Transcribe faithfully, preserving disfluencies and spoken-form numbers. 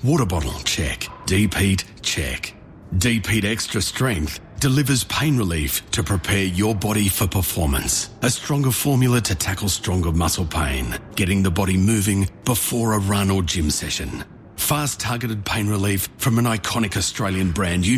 Water bottle, check. Deep heat, check. Deep Heat Extra Strength delivers pain relief to prepare your body for performance. A stronger formula to tackle stronger muscle pain, getting the body moving before a run or gym session. Fast targeted pain relief from an iconic Australian brand you